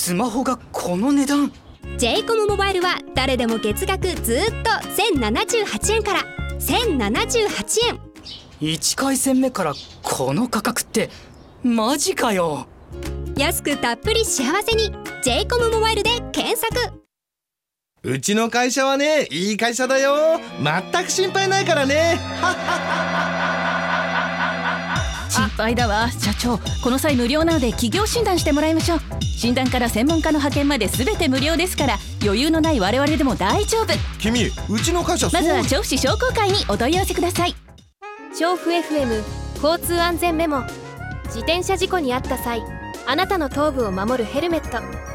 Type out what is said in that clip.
スマホがこの値段。 j コムモバイルは誰でも月額ずっと1078円から1078円。 1回戦目からこの価格ってマジかよ。 安くたっぷり幸せに j コムモバイルで検索。 うちの会社はね、いい会社だよ。全く心配ないからね。 心配だわ。社長、この際無料なので企業診断してもらいましょう。診断から専門家の派遣まで全て無料ですから、余裕のない我々でも大丈夫。 君、うちの会社まずは調布市商工会にお問い合わせください。 調布 FM 交通安全メモ。自転車事故に遭った際、あなたの頭部を守るヘルメット。